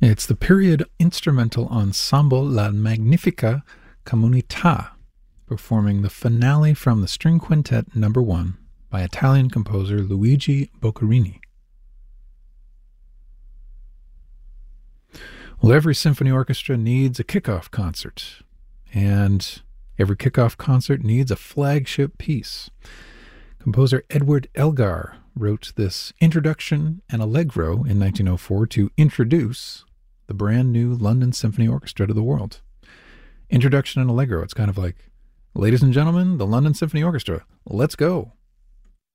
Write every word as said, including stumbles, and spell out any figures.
It's the period instrumental ensemble La Magnifica Comunità, performing the finale from the String Quintet Number One by Italian composer Luigi Boccherini. Well, every symphony orchestra needs a kickoff concert, and every kickoff concert needs a flagship piece. Composer Edward Elgar wrote this introduction and allegro in nineteen oh four to introduce the brand new London Symphony Orchestra to the world. Introduction and allegro, it's kind of like, ladies and gentlemen, the London Symphony Orchestra, let's go.